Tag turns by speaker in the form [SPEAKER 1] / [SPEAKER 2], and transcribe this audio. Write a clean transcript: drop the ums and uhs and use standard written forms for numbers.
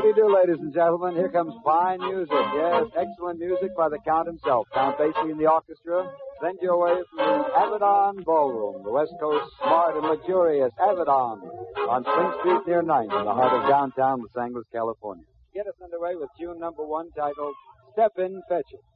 [SPEAKER 1] do, ladies and gentlemen? Here comes fine music. Yes, excellent music by the Count himself. Count Basie and the orchestra send you away from the Avedon Ballroom, the West Coast smart and luxurious Avedon on Spring Street near 9th in the heart of downtown Los Angeles, California. Get us underway with tune number 1 titled Step In, Fetch It.